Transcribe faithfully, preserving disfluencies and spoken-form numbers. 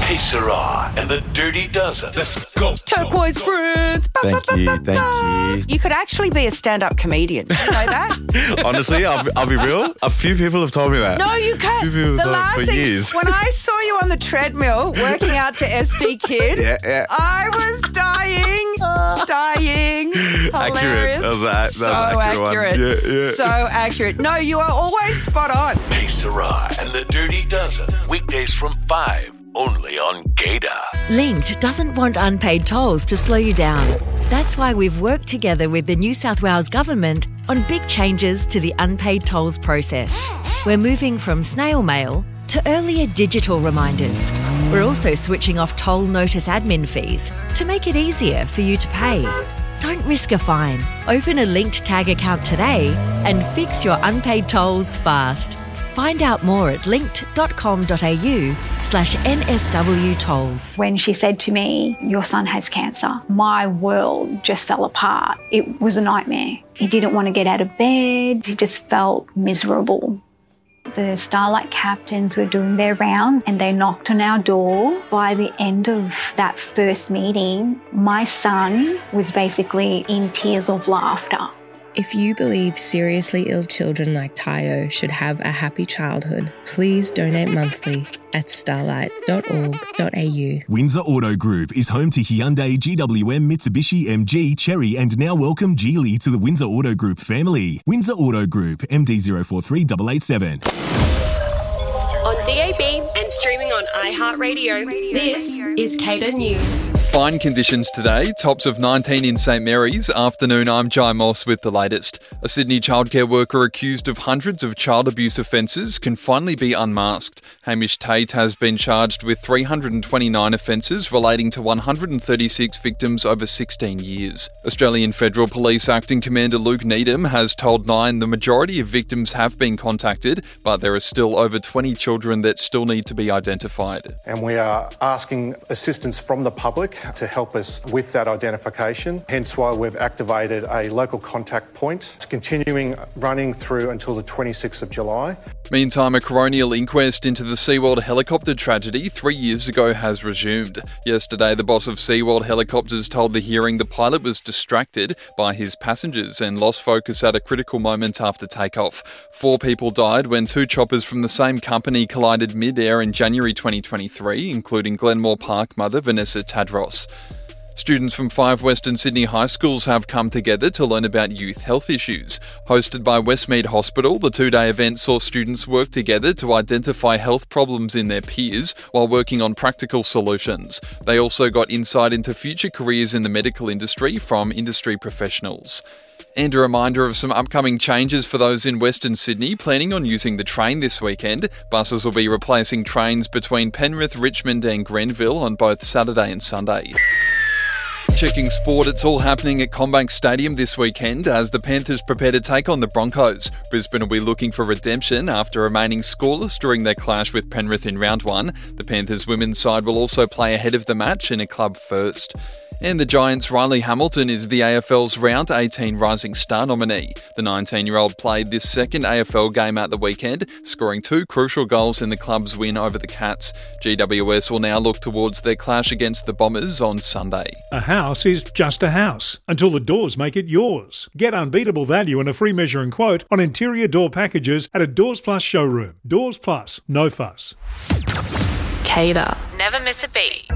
Que Sera and the Dirty Dozen. Let's go. Turquoise Prince. Thank you, thank you. You could actually be a stand-up comedian. You know that? Honestly, I'll, I'll be real. A few people have told me that. No, you can't. A few people have The told me last for thing, years. when I saw you on the treadmill working out to S D Kid, Yeah, yeah. I was dying, dying. Hilarious. Accurate. That was a- that was so an accurate one. accurate. Yeah, yeah. So accurate. No, you are always spot on. Que Sera and the Dirty Dozen. Weekdays from five. Only on Gator. Linked doesn't want unpaid tolls to slow you down. That's why we've worked together with the New South Wales Government on big changes to the unpaid tolls process. We're moving from snail mail to earlier digital reminders. We're also switching off toll notice admin fees to make it easier for you to pay. Don't risk a fine. Open a Linked Tag account today and fix your unpaid tolls fast. Find out more at linked.com.au slash NSW tolls. When she said to me, your son has cancer, my world just fell apart. It was a nightmare. He didn't want to get out of bed. He just felt miserable. The Starlight captains were doing their round and they knocked on our door. By the end of that first meeting, my son was basically in tears of laughter. If you believe seriously ill children like Tayo should have a happy childhood, please donate monthly at starlight dot org dot a u. Windsor Auto Group is home to Hyundai, G W M, Mitsubishi, M G, Chery and now welcome Geely to the Windsor Auto Group family. Windsor Auto Group, M D zero four three eight eight seven. On D A B and streaming on iHeartRadio, this is Cater News. Fine conditions today, tops of nineteen in St Mary's. Afternoon, I'm Jai Moss with the latest. A Sydney childcare worker accused of hundreds of child abuse offences can finally be unmasked. Hamish Tate has been charged with three hundred twenty-nine offences relating to one hundred thirty-six victims over sixteen years. Australian Federal Police Acting Commander Luke Needham has told Nine the majority of victims have been contacted, but there are still over twenty children that still need to be identified. And we are asking assistance from the public to help us with that identification, hence why we've activated a local contact point. It's continuing running through until the twenty-sixth of July. Meantime, a coronial inquest into the SeaWorld helicopter tragedy three years ago has resumed. Yesterday, the boss of SeaWorld Helicopters told the hearing the pilot was distracted by his passengers and lost focus at a critical moment after takeoff. Four people died when two choppers from the same company collided mid-air in January twenty twenty-three, including Glenmore Park mother Vanessa Tadros. Students from five Western Sydney high schools have come together to learn about youth health issues. Hosted by Westmead Hospital, the two-day event saw students work together to identify health problems in their peers while working on practical solutions. They also got insight into future careers in the medical industry from industry professionals. And a reminder of some upcoming changes for those in Western Sydney planning on using the train this weekend. Buses will be replacing trains between Penrith, Richmond and Grenville on both Saturday and Sunday. Checking sport, it's all happening at CommBank Stadium this weekend as the Panthers prepare to take on the Broncos. Brisbane will be looking for redemption after remaining scoreless during their clash with Penrith in round one. The Panthers women's side will also play ahead of the match in a club first. And the Giants' Riley Hamilton is the A F L's Round eighteen Rising Star nominee. The nineteen-year-old played this second A F L game at the weekend, scoring two crucial goals in the club's win over the Cats. G W S will now look towards their clash against the Bombers on Sunday. A house is just a house until the doors make it yours. Get unbeatable value and a free measure and quote on interior door packages at a Doors Plus showroom. Doors Plus, no fuss. Cater. Never miss a beat.